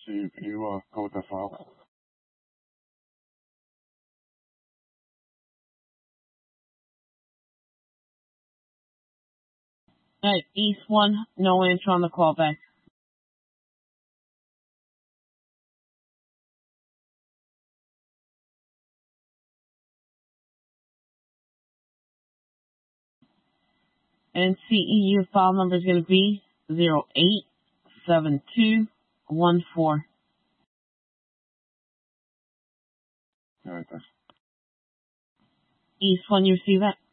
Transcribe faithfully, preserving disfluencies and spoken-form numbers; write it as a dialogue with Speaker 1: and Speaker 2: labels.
Speaker 1: See if you uh, go with that file.
Speaker 2: Alright, East one, no answer on the callback. And C E U file number is going to be zero eight seven two one four.
Speaker 1: All right, thanks.
Speaker 2: East one, you receive that?